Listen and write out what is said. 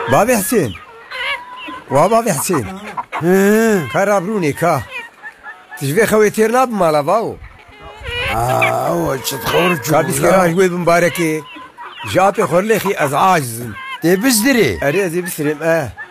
بابي حسين بابي حسين كرابروني كا تجبي خويتير ناب مالا باو وش تخرج كابيس كراج ويب مباركي جابي خورليخي ازعاجزن تبزدري اريزي بسرم